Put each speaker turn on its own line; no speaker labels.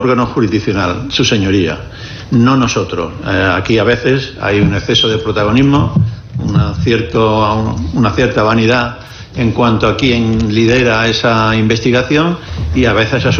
órgano jurisdiccional, su señoría, no nosotros. Aquí a veces hay un exceso de protagonismo, una cierta vanidad en cuanto a quién lidera esa investigación y a veces